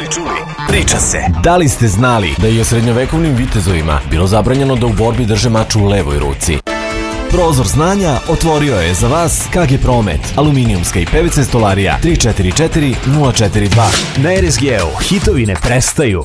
čuli, priča se. Da li ste znali da je srednjovekovnim vitezovima bilo zabranjeno da u borbi drže mač u levoj ruci? Prozor znanja otvorio je za vas KG Promet, aluminijumska i PVC stolarija 344 042. Na RSG-u hitovi ne prestaju,